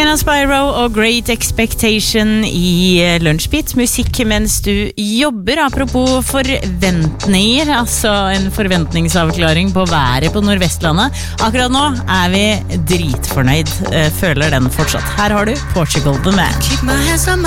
Lyden av Spyro og Great Expectation I Lunsjbit. Musikk mens du jobber. Apropos forventninger, altså en forventningsavklaring på været på Nordvestlandet. Akkurat nå vi dritfornøyd. Føler den fortsatt. Her har du Portugal The Man. Keep my hands on